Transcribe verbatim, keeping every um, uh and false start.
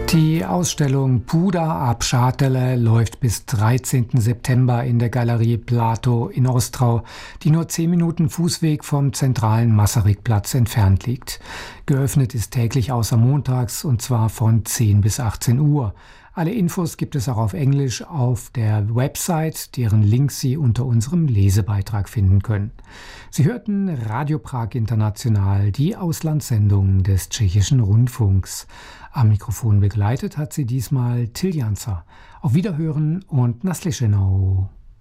Die Ausstellung Buddha Abschatele läuft bis dreizehnten September in der Galerie Plato in Ostrau, die nur zehn Minuten Fußweg vom zentralen Masaryk-Platz entfernt liegt. Geöffnet ist täglich außer montags und zwar von zehn bis achtzehn Uhr. Alle Infos gibt es auch auf Englisch auf der Website, deren Link Sie unter unserem Lesebeitrag finden können. Sie hörten Radio Prag International, die Auslandssendung des Tschechischen Rundfunks. Am Mikrofon begleitet hat sie diesmal Till Janzer. Auf Wiederhören und Naslyšenou.